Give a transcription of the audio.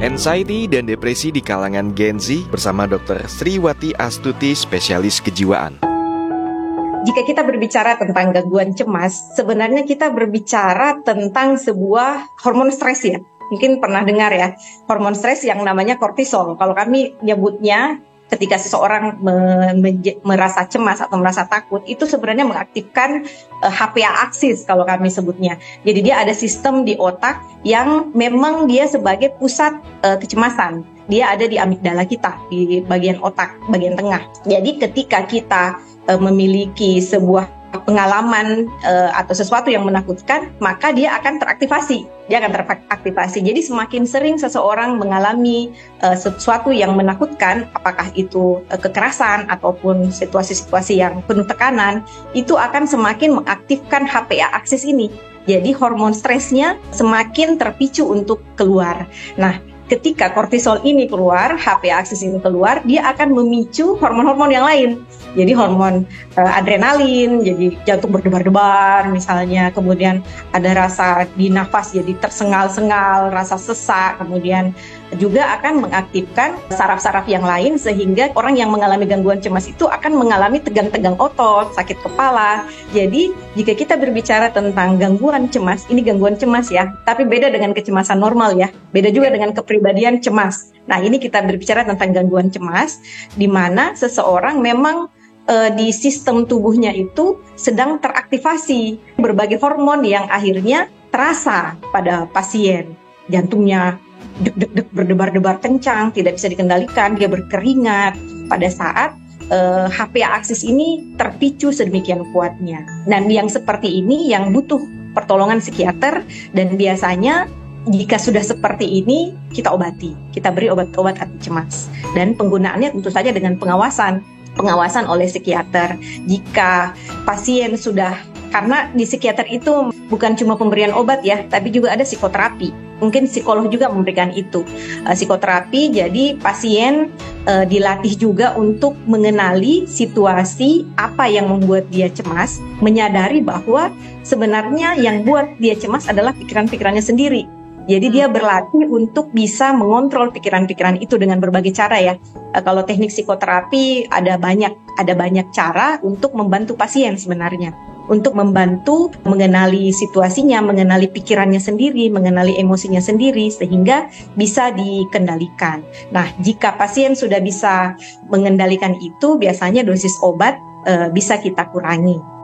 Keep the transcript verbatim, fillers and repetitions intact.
Anxiety dan depresi di kalangan Gen Z bersama dokter Sriwati Astuti, spesialis kejiwaan. Jika kita berbicara tentang gangguan cemas, sebenarnya kita berbicara tentang sebuah hormon stres ya. Mungkin pernah dengar ya, hormon stres yang namanya kortisol. Kalau kami nyebutnya, ketika seseorang me- me- merasa cemas atau merasa takut, itu sebenarnya mengaktifkan uh, H P A aksis kalau kami sebutnya. Jadi dia ada sistem di otak yang memang dia sebagai pusat uh, kecemasan. Dia ada di amigdala kita, di bagian otak, bagian tengah. Jadi ketika kita uh, memiliki sebuah pengalaman uh, atau sesuatu yang menakutkan, maka dia akan teraktivasi. Dia akan teraktivasi. Jadi semakin sering seseorang mengalami uh, sesuatu yang menakutkan, apakah itu uh, kekerasan ataupun situasi-situasi yang penuh tekanan, itu akan semakin mengaktifkan H P A aksis ini. Jadi hormon stresnya semakin terpicu untuk keluar. Nah, ketika kortisol ini keluar, H P A aksis ini keluar, dia akan memicu hormon-hormon yang lain. Jadi hormon uh, adrenalin, jadi jantung berdebar-debar misalnya, kemudian ada rasa di nafas jadi tersengal-sengal, rasa sesak, kemudian juga akan mengaktifkan saraf-saraf yang lain sehingga orang yang mengalami gangguan cemas itu akan mengalami tegang-tegang otot, sakit kepala. Jadi jika kita berbicara tentang gangguan cemas, ini gangguan cemas ya, tapi beda dengan kecemasan normal ya, beda juga dengan kepribadian cemas. Nah, ini kita berbicara tentang gangguan cemas di mana seseorang memang e, di sistem tubuhnya itu sedang teraktivasi berbagai hormon yang akhirnya terasa pada pasien. Jantungnya deg-deg-deg berdebar-debar kencang, tidak bisa dikendalikan, dia berkeringat pada saat uh, H P A aksis ini terpicu sedemikian kuatnya. Dan yang seperti ini yang butuh pertolongan psikiater, dan biasanya jika sudah seperti ini kita obati, kita beri obat-obat anti cemas, dan penggunaannya tentu saja dengan pengawasan pengawasan oleh psikiater. Jika pasien sudah, karena di psikiater itu bukan cuma pemberian obat ya, tapi juga ada psikoterapi. Mungkin psikolog juga memberikan itu, uh, psikoterapi. Jadi pasien uh, dilatih juga untuk mengenali situasi apa yang membuat dia cemas, menyadari bahwa sebenarnya yang buat dia cemas adalah pikiran-pikirannya sendiri. Jadi dia berlatih untuk bisa mengontrol pikiran-pikiran itu dengan berbagai cara ya. Uh, kalau teknik psikoterapi ada banyak, ada banyak cara untuk membantu pasien sebenarnya. Untuk membantu mengenali situasinya, mengenali pikirannya sendiri, mengenali emosinya sendiri, sehingga bisa dikendalikan. Nah, jika pasien sudah bisa mengendalikan itu, biasanya dosis obat e, bisa kita kurangi.